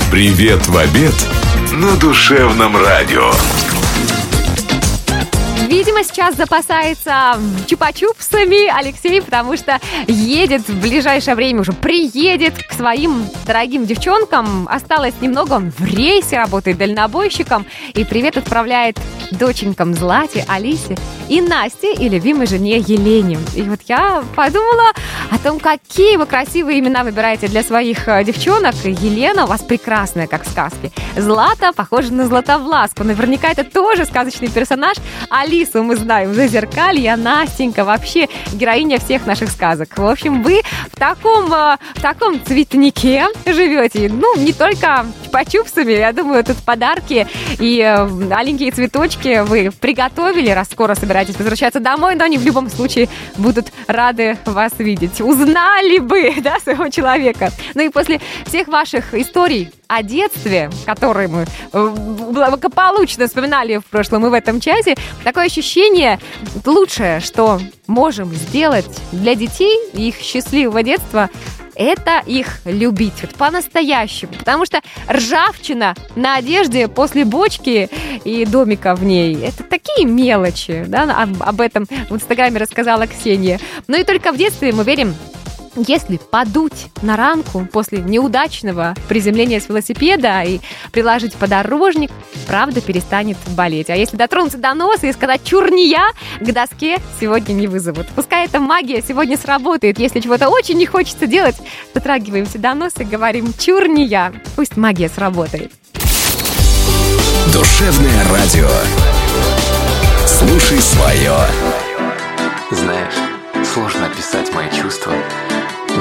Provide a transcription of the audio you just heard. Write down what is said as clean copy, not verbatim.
Привет в обед на Душевном радио. Видимо, сейчас запасается чупа-чупсами Алексей, потому что едет в ближайшее время, уже приедет к своим дорогим девчонкам. Осталось немного, он в рейсе работает дальнобойщиком. И привет отправляет доченькам Злате, Алисе и Насте, и любимой жене Елене. И вот я подумала о том, какие вы красивые имена выбираете для своих девчонок. Елена у вас прекрасная, как в сказке. Злата похожа на Златовласку. Наверняка это тоже сказочный персонаж. Алису мы знаем, Зазеркалье, Настенька, вообще героиня всех наших сказок. В общем, вы в таком цветнике живете. Ну, не только чупа-чупсами, я думаю, тут подарки и маленькие цветочки вы приготовили, раз скоро собираетесь возвращаться домой, но они в любом случае будут рады вас видеть. Узнали бы, да, своего человека. Ну и после всех ваших историй о детстве, которые мы благополучно вспоминали в прошлом и в этом часе, такое ощущение, лучшее, что можем сделать для детей, их счастливого детства, это их любить, вот по-настоящему. Потому что ржавчина на одежде после бочки и домика в ней, это такие мелочи, да, об этом в Инстаграме рассказала Ксения. Ну и только в детстве мы верим, если подуть на ранку после неудачного приземления с велосипеда и приложить подорожник, правда перестанет болеть. А если дотронуться до носа и сказать «чур не я», к доске сегодня не вызовут. Пускай эта магия сегодня сработает. Если чего-то очень не хочется делать, дотрагиваемся до носа и говорим «чур не я». Пусть магия сработает. Душевное радио. Слушай свое. Знаешь, сложно описать мои чувства,